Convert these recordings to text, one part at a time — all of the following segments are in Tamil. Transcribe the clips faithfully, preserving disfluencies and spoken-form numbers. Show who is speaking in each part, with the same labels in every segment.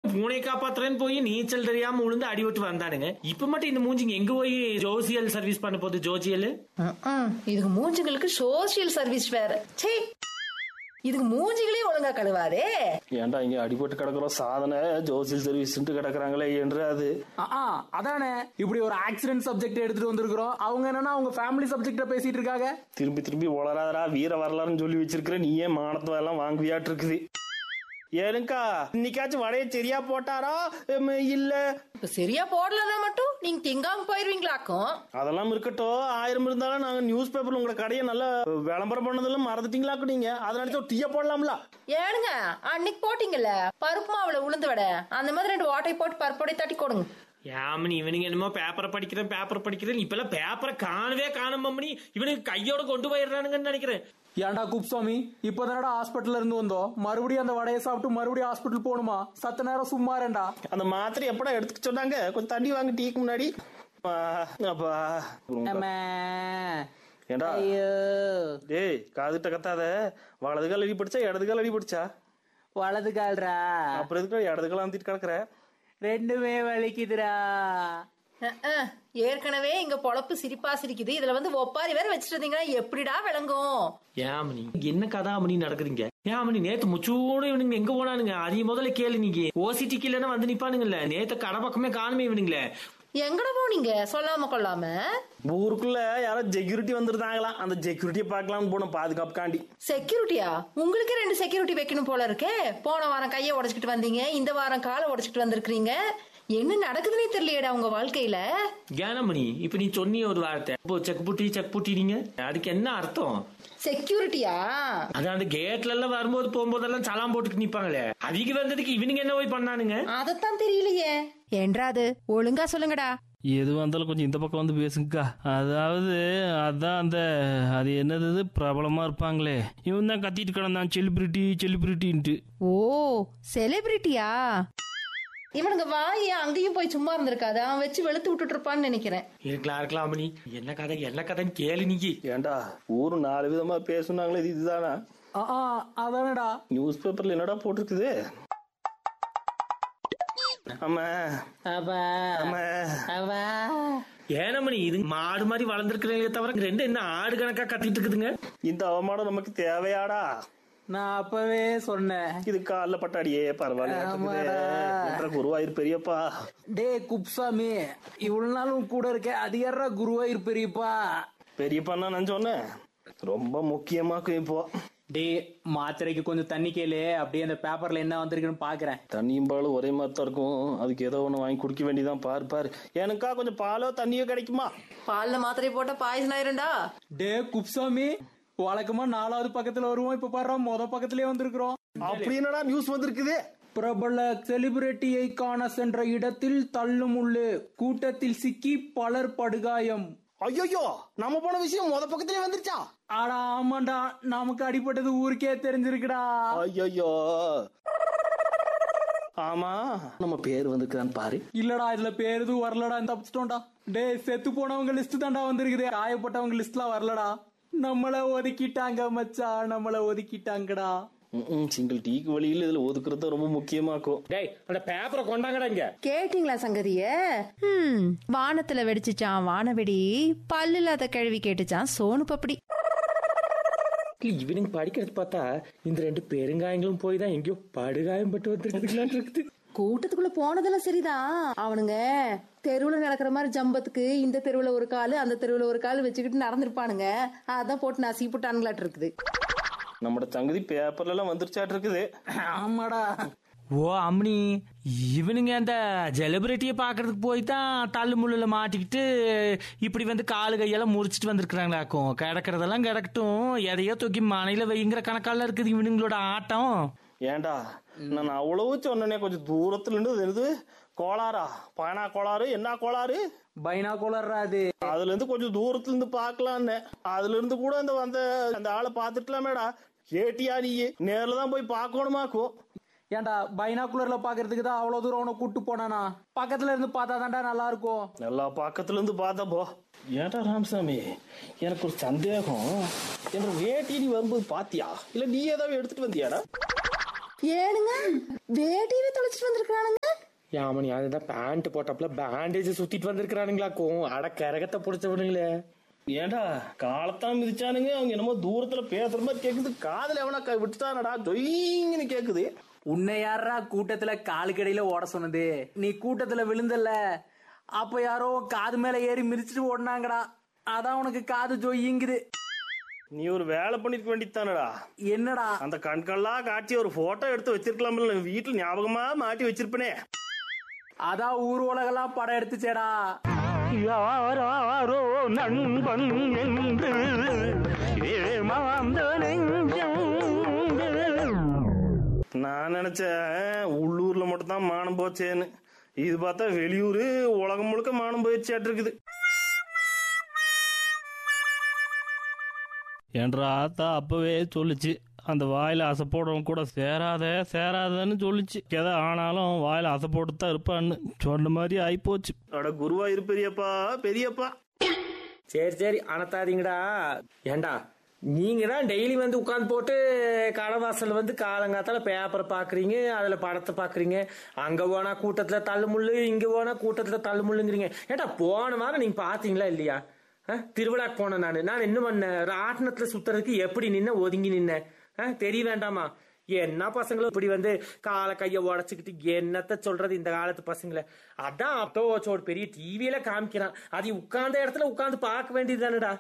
Speaker 1: பூனை காப்பாத்துறேன்னு போய் நீச்சல் தெரியாம உழுந்து அடிவிட்டு வந்தானுங்க. இப்ப மட்டும் இந்த மூஞ்சிங்க எங்க போய் ஜோசியல் சர்வீஸ் பண்ண போகுது? ஜோசியல்
Speaker 2: இதுக்கு மூஞ்சிங்களுக்கு சோசியல் சர்வீஸ் வேற. சே, இதுக்கு மூஞ்சிகளே ஒழுங்கா கழுவாதே.
Speaker 3: ஏன்டா இங்க அடிபட்டு கிடக்குறோம் சாதனை ஜோசியல் சர்வீஸ் கிடக்குறாங்களே என்று அது
Speaker 4: அதானே இப்படி ஒரு ஆக்சிடென்ட் சப்ஜெக்ட் எடுத்துட்டு வந்திருக்கிறோம். அவங்க என்னன்னா அவங்க ஃபேமிலி சப்ஜெக்ட பேசிட்டு இருக்காங்க.
Speaker 3: திரும்பி திரும்பி உளராதரா வீர வரலாறுன்னு சொல்லி வச்சிருக்கிற நீயே மானத்தை எல்லாம் வாங்குவியாட்டு இருக்குது. ஏனுக்கா இன்னைக்காச்சும் வடைய சரியா போட்டாரா இல்ல
Speaker 2: சரியா போடலன்னா மட்டும் நீங்க திங்காம போயிருவீங்களாக்கும்.
Speaker 3: அதெல்லாம் இருக்கட்டும், ஆயிரம் இருந்தாலும் நாங்க நியூஸ் பேப்பர்ல உங்க கடையை நல்லா விளம்பரம் பண்ணதெல்லாம் மறந்துட்டீங்களாக்கும். நீங்க அதை நினைச்சா டீயா போடலாம்ல?
Speaker 2: ஏனுங்க அன்னைக்கு போட்டீங்கல்ல பருப்பு மாவுல உளுந்து வடை, அந்த மாதிரி ரெண்டு ஓட்டை போட்டு பருப்போடை தட்டி கொடுங்க.
Speaker 1: யாமனி இவனுங்க என்னமோ பேப்பரை படிக்கிறேன் பேப்பரை படிக்கிறேன் இப்ப எல்லாம் பேப்பரை காணவே காணாம இவனுக்கு கையோட கொண்டு போயிடுறானுங்கன்னு நினைக்கிறேன்.
Speaker 4: ஏன்டா குப்சாமி இப்பதானடா ஹாஸ்பிட்டல்ல இருந்து வந்தோம், மறுபடியும் அந்த வடையை சாப்பிட்டு மறுபடியும் ஹாஸ்பிட்டல் போகணுமா? சத்த நேரம் சும்மா ரெண்டா.
Speaker 3: அந்த மாத்திரை எப்படா எடுத்துக்க சொன்னாங்க? கொஞ்சம் தண்ணி வாங்க டீக்கு முன்னாடி. ஏண்டா டேய் காதுட்ட கத்தாத. வலது கால் அடி படிச்சா இடது கால் அடி படிச்சா?
Speaker 4: வலது கால்ரா.
Speaker 3: அப்புறம் எதுக்கு இடது கால் அந்திட்டு கிடக்குற?
Speaker 4: ரெண்டுமே வலிக்குதுரா.
Speaker 2: ஏற்கனவே இங்க பொழப்பு சிரிப்பா சிரிக்குது, இதுல வந்து ஒப்பாரி வேற வச்சிட்டு இருந்தீங்கன்னா எப்படிடா விளங்கும்?
Speaker 1: ஏமனி என்ன கதாமணி நடக்குதுங்க? ஏமனி நேத்து முச்சூட இவனுங்க எங்க போனானுங்க? அதையும் முதல்ல கேளு. நீங்க ஓசிடி கீழே வந்து நிப்பானுங்கல்ல, நேத்து கடை பக்கமே காணுமே இவனுங்களே.
Speaker 2: எங்கட போனீங்க சொல்லாம கொள்ளாம?
Speaker 3: ஊருக்குள்ள யாரோ செக்யூரிட்டி வந்துருந்தாங்களா, அந்த செக்யூரிட்டியை பாக்கலாம்னு போனோம் பாதுகாப்புக்காண்டி.
Speaker 2: செக்யூரிட்டியா? உங்களுக்கு ரெண்டு செக்யூரிட்டி வைக்கணும் போல இருக்கே. போன வாரம் கையை உடைச்சிட்டு வந்தீங்க, இந்த வாரம் காலை உடைச்சிட்டு வந்திருக்கீங்க. என்ன நடக்குதுன்னே தெரியலையடா உங்க வாழ்க்கையில.
Speaker 1: கேனமணி இப்ப நீ சொன்னிய ஒரு வார்த்தை செக் புட்டி செக் புட்டினீங்க, அதுக்கு என்ன அர்த்தம்?
Speaker 2: செக்யூரிட்டியா?
Speaker 1: அதான் அந்த கேட்ல எல்லாம் வரும்போது போகும்போதெல்லாம் சலாம் போட்டுட்டு நிப்பாங்களே, அதிக வந்ததுக்கு இவனுங்க என்ன போய் பண்ணானுங்க?
Speaker 2: அதத்தான் தெரியலையே. என்றாது ஒழுங்கா சொல்லுங்கடா.
Speaker 5: எது வந்தாலும் கொஞ்சம் இந்த பக்கம் வந்து பேசுங்கக்கா. அதாவது அதான் அந்த அது என்னது பிரபலமா இருப்பாங்களே, இவன் தான் கத்திட்டு கிடந்தான் செலிபிரிட்டி செலிபிரிட்டின்ட்டு.
Speaker 2: ஓ செலிபிரிட்டியா? இவனுங்க வாய் அங்கேயும் போய் சும்மா இருந்திருக்காது, அவன் வச்சு வெளுத்து விட்டுட்டு இருப்பான்னு நினைக்கிறேன்.
Speaker 1: இருக்கலாம் இருக்கலாம். மணி என்ன கதை என்ன கதைன்னு கேளு. நீங்க
Speaker 3: ஏண்டா ஊரு நாலு விதமா பேசுனாங்களே, இது இதுதானா?
Speaker 4: அதானடா
Speaker 3: நியூஸ் பேப்பர்ல என்னடா போட்டிருக்குது?
Speaker 1: ஏனமணி இது மாடு மாதிரி வளர்ந்துருக்கிறீங்களே தவிர ரெண்டு என்ன ஆடு கணக்கா கத்திட்டு இருக்குதுங்க.
Speaker 3: இந்த அவமானம் நமக்கு தேவையாடா?
Speaker 4: நான் அப்பவே சொன்னேன்.
Speaker 3: இது கால பட்டாடியே பரவாயில்ல. குருவாயூர் பெரியப்பா.
Speaker 4: டே குப்சாமி இவ்வளவு நாளும் கூட இருக்க, அது யாரா குருவாயூர் பெரியப்பா?
Speaker 3: பெரியப்பா நான் சொன்னேன், ரொம்ப முக்கியமாக்கும். இப்போ
Speaker 4: டே மாத்திரைக்கு கொஞ்சம் தண்ணி கேளு, அப்படியே அந்த பேப்பர்ல என்ன வந்திருக்குன்னு பாக்குறேன்.
Speaker 3: தண்ணியும் பாலும் ஒரே மாதிரி தான் இருக்கும், அதுக்கு ஏதோ ஒண்ணு வாங்கி குடிக்க வேண்டியதான். பாரு பாரு எனக்கா கொஞ்சம் பாலோ தண்ணியோ கிடைக்குமா?
Speaker 2: பால்ல மாத்திரை போட்டா பாய்சன் ஆயிருண்டா.
Speaker 4: டே குப்சாமி வழக்கமா நாலாவது பக்கத்துல வருவோம், இப்ப பாரு மொத பக்கத்திலே வந்திருக்கிறோம்.
Speaker 3: அப்படி என்னடா நியூஸ் வந்திருக்குது?
Speaker 4: பிரபல செலிபிரிட்டியை காண சென்ற இடத்தில் தள்ளும் உள்ளே கூட்டத்தில் சிக்கி பலர் படுகாயம்.
Speaker 3: ஐயோ நம்ம போன விஷயம் மொத பக்கத்திலே வந்துருச்சா?
Speaker 4: ஆடா ஆமாண்டா, நமக்கு அடிப்பட்டது ஊருக்கே தெரிஞ்சிருக்குடா.
Speaker 3: ஐயோ ஆமா நம்ம பேர் வந்துருக்கான்னு பாரு.
Speaker 4: இல்லடா இதுல பேர் எதுவும் வரலடா, தப்பிச்சிட்டோம்டா. டே செத்து போனவங்க லிஸ்ட் தாண்டா வந்திருக்குது, காயப்பட்டவங்க லிஸ்ட்லாம் வரலடா. நம்மள ஒதுக்கிட்டாங்க மச்சா, நம்மள ஒதுக்கிட்டாங்கடா.
Speaker 3: சிங்கிள் டீக்கு வழியில் இதுல ஒதுக்குறது ரொம்ப முக்கியமாக்கும்.
Speaker 1: டேய் அந்த பேப்பரை கொண்டாங்கடா. இங்க
Speaker 2: கேட்டீங்களா சங்கதிய? வானத்துல வெடிச்சுச்சான் வானவெடி, பல்லு இல்லாத கழுவி கேட்டுச்சான் சோனு பப்படி.
Speaker 1: இவனுக்கு படிக்கிறது பார்த்தா இந்த ரெண்டு பெருங்காயங்களும் போய் தான் எங்கேயோ படுகாயம் பட்டு வந்துருக்குதுலாம் இருக்குது.
Speaker 2: கூட்டத்துக்குள்ள போனதெல்லாம் சரிதான், அவனுங்க தெருவுல நடக்கிற மாதிரி ஜம்பத்துக்கு இந்த தெருவுல ஒரு காலு அந்த தெருவுல ஒரு காலு வச்சுக்கிட்டு நடந்திருப்பானுங்க, அதான் போட்டு நசி போட்டானுங்களாட்டு இருக்குது.
Speaker 3: நம்மட சங்கதி பேப்பர்ல எல்லாம் வந்துருச்சாட்டு இருக்குது.
Speaker 4: ஆமாடா.
Speaker 1: ஓ அம்மனி இவனுங்க அந்த செலிபிரிட்டியை பாக்குறதுக்கு போய் தான் தள்ளு முள்ளுல மாட்டிக்கிட்டு இப்படி வந்து காலு கையெல்லாம் முறிச்சிட்டு வந்திருக்கிறாங்களாக்கும். கிடக்கிறதெல்லாம் கிடக்கட்டும், எதையோ தூக்கி மனையில வைங்கிற கணக்கால இருக்குது இவனுங்களோட ஆட்டம்.
Speaker 3: ஏண்டா நான் அவ்வளவு சொன்னனே, கொஞ்சம் தூரத்துல இருந்து கோளாரா பைனா கோளாறு என்ன கோளாறு
Speaker 4: பைனா கோளாறு அது,
Speaker 3: அதுல இருந்து கொஞ்சம் தூரத்துல இருந்து பாக்கலான்னு, அதுல இருந்து கூட அந்த வந்த அந்த ஆளை பாத்துக்கலாமேடா. கேட்டியா நீ நேர்ல தான் போய் பாக்கணுமாக்கும்.
Speaker 4: ஏன்டா பைனாகுலர்ல பாக்குறதுக்கு தான் அவ்வளவு தூரம் உன கூட்டு போனானா? பக்கத்துல இருந்து பார்த்தாதான்டா நல்லா இருக்கும்.
Speaker 3: நல்லா பக்கத்துல இருந்து பார்த்தா போ. ஏன்டா ராமசாமி எனக்கு ஒரு சந்தேகம், என்ற வேட்டி நீ வரும்போது பாத்தியா இல்ல நீ ஏதாவது எடுத்துட்டு வந்தியாடா?
Speaker 2: ஏனுங்க வேட்டியவே தொலைச்சிட்டு வந்திருக்கானுங்க.
Speaker 3: யாமணி அதுதான் பேண்ட் போட்டப்பல பேண்டேஜ் சுத்திட்டு வந்திருக்கிறானுங்களாக்கும். அட கரகத்தை புடிச்சவனுங்களே. ஏண்டா காலத்தான் மிதிச்சானுங்க. அவங்க என்னமோ தூரத்துல பேசுற மாதிரி கேக்குது. காதல எவனா விட்டுட்டானடா ஜொயின்னு கேக்குது.
Speaker 4: உன்னை யாரா கூட்டத்துல காலு கடையில ஓட சொன்னது? நீ கூட்டத்துல விழுந்தல்ல, அப்ப யாரோ காது மேல ஏறி மிதிச்சுட்டு ஓடினாங்கடா. அதான் உனக்கு காது ஜொய்யுங்குது.
Speaker 3: நீ ஒரு வேலை பண்ணிருக்க வேண்டியதானடா.
Speaker 4: என்னடா
Speaker 3: அந்த கண்கள்லாம் காட்டி ஒரு போட்டோ எடுத்து வச்சிருக்கலாம்ல. வீட்டுல ஞாபகமா மாட்டி வச்சிருப்பனே.
Speaker 4: அதான் ஊர் உலகெல்லாம் படம் எடுத்துச்சேடா.
Speaker 5: யாரோ நண்பன் என்று ஏமாந்த நெஞ்சம்.
Speaker 3: நான் நினைச்சேன் உள்ளூர்ல மட்டும் தான் மானம் போச்சேன்னு. இது பார்த்தா வெளியூரு உலகம் முழுக்க மானம் போயிடுச்சாட்டு இருக்குது.
Speaker 5: என்ற ஆத்தா அப்பவே சொல்லுச்சு, அந்த வாயில அசை போடுறவங்க கூட சேராத சேராதன்னு சொல்லிச்சு. எதை ஆனாலும் வாயில அசை போட்டுதான் இருப்பான்னு சொன்ன மாதிரி ஆயிப்போச்சு.
Speaker 3: அட குருவாயூர் பெரியப்பா பெரியப்பா.
Speaker 1: சரி சரி அனத்தாதீங்கடா. ஏண்டா நீங்க தான் டெய்லி வந்து உட்காந்து போட்டு கடவாசல் வந்து காலங்காத்தால பேப்பரை பாக்குறீங்க, அதுல படத்தை பாக்குறீங்க. அங்க போனா கூட்டத்துல தள்ளுமுள்ளு, இங்க போனா கூட்டத்துல தள்ளுமுள்ளுங்கிறீங்க. ஏண்டா போன வாரம் நீங்க பாத்தீங்களா இல்லையா? திருவிழாக்கு போனேன் நானு. நான் என்ன பண்ணேன்? ராட்டினத்துல சுத்துறதுக்கு எப்படி நின்ன ஒதுங்கி நின்ன தெரிய வேண்டாமா? என்ன பசங்களும் இப்படி வந்து காலை கைய உடச்சுக்கிட்டு என்னத்த சொல்றது இந்த காலத்து பசங்களை. அதான் அப்போ ஒரு பெரிய டிவியில காமிக்கிறான். அது உட்கார்ந்த இடத்துல உட்கார்ந்து பார்க்க வேண்டியது தானடா.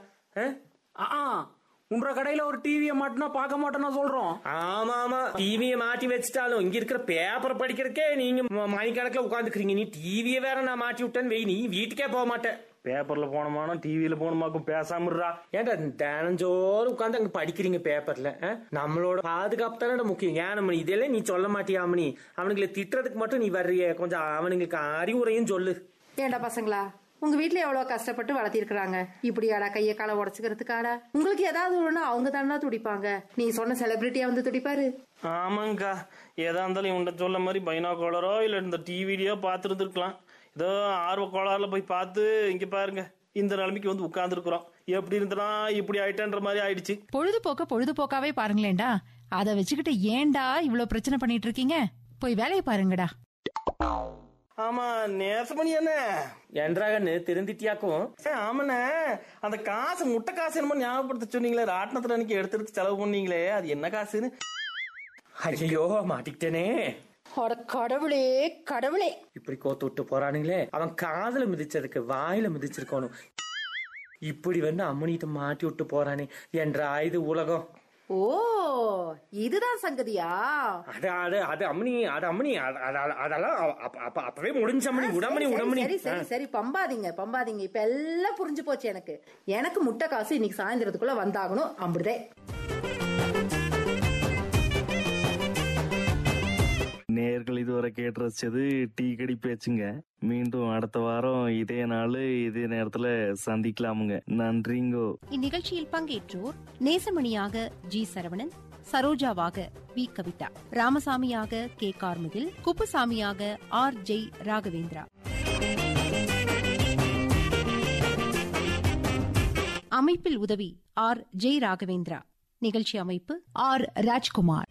Speaker 4: உன்ற கடையில ஒரு டிவியை மாட்டினா பார்க்க மாட்டேன்னா சொல்றோம்.
Speaker 1: ஆமா ஆமா டிவியை மாட்டி வச்சுட்டாலும் இங்க இருக்கிற பேப்பர் படிக்கிறதுக்கே நீங்க மணிக்கணக்கில் உட்காந்துக்கிறீங்க. நீ டிவியை வேற நான் மாட்டி விட்டேன்னு வை, நீ வீட்டுக்கே போக மாட்டேன்.
Speaker 3: பேப்பர்ல போனோமானோ டிவியில போனோமாக்கும் பேசாமறா.
Speaker 1: ஏன்டா தினஞ்சோறும் உட்காந்து அங்க படிக்கிறீங்க பேப்பர்ல? நம்மளோட பாதுகாப்பு தானே முக்கியம். ஏன் மணி இதெல்லாம் நீ சொல்ல மாட்டியாமணி? அவனுங்களை திட்டுறதுக்கு மட்டும் நீ வர்றிய, கொஞ்சம் அவனுங்களுக்கு அறிவுரையும் சொல்லு.
Speaker 2: ஏண்டா பசங்களா, உங்க வீட்டுல எவ்வளவு கஷ்டப்பட்டு வளர்த்திருக்கிறாங்க. இப்படியாடா கைய காலை உடச்சுக்கிறதுக்காடா? உங்களுக்கு ஏதாவது ஒண்ணு அவங்க தானே துடிப்பாங்க. நீ சொன்ன செலிபிரிட்டியா வந்து துடிப்பாரு.
Speaker 3: ஆமாங்கக்கா, ஏதா இருந்தாலும் இவன்ட சொல்ல மாதிரி பைனாகுலரோ இல்ல இந்த டிவிலையோ பார்த்து இருந்திருக்கலாம். ஏதோ ஆர்வ கோளாறுல போய் பார்த்து இங்க பாருங்க இந்த நிலைமைக்கு வந்து உட்கார்ந்து இருக்கிறோம். எப்படி இருந்தா இப்படி ஆயிட்டேன்ற மாதிரி ஆயிடுச்சு.
Speaker 6: பொழுதுபோக்க பொழுதுபோக்காவே பாருங்களேன்டா. அதை வச்சுக்கிட்டு ஏன்டா இவ்வளவு பிரச்சனை பண்ணிட்டு இருக்கீங்க? போய் வேலையை பாருங்கடா.
Speaker 3: ஆமா நேசமணி என்ன
Speaker 1: என்றாகன்னு திருந்திட்டியாக்கும்.
Speaker 3: ஆமாண்ணே, அந்த காசு முட்டை காசு என்னமோ ஞாபகப்படுத்த சொன்னீங்களே, ராட்டினத்துல அன்னைக்கு எடுத்து எடுத்து செலவு பண்ணீங்களே, அது என்ன காசுன்னு?
Speaker 1: ஐயோ மாட்டிக்கிட்டேனே.
Speaker 2: கடவுளே கடவுளே,
Speaker 1: இப்படி கோத்து விட்டு போறானுங்களே. அவன் காதுல மிதிச்சதுக்கு வாயில மிதிச்சிருக்கணும். இப்படி வந்து அம்மனிட்ட மாட்டி விட்டு போறானே என்ற ஆயுத உலகம்.
Speaker 2: ஓ இதுதான் சங்கதியா?
Speaker 1: அது அது அது அம்மனி அது அம்மனி அதெல்லாம் அப்பவே முடிஞ்ச அம்மனி உடம்பணி உடம்பணி.
Speaker 2: சரி சரி சரி பம்பாதீங்க பம்பாதீங்க. இப்ப எல்லாம் புரிஞ்சு போச்சு எனக்கு. எனக்கு முட்டை காசு இன்னைக்கு சாயந்தரத்துக்குள்ள வந்தாகணும். அப்படிதே.
Speaker 5: நேர்கள் இதுவரை கேட்டு ரசிச்சது டீ கடி பேச்சுங்க. மீண்டும் அடுத்த வாரம் இதே நாள் இதே நேரத்துல சந்திக்கலாமுங்க. நன்றிங்கோ.
Speaker 7: இந்நிகழ்ச்சியில் பங்கேற்றோர் நேசமணியாக G Saravanan, சரோஜாவாக we Kavitha, ராமசாமியாக K Karmugil, குப்புசாமியாக R Jai Raghavendra. அமைப்பில் உதவி ஆர் ஜெய் ராகவேந்திரா. நிகழ்ச்சி அமைப்பு ஆர் ராஜ்குமார்.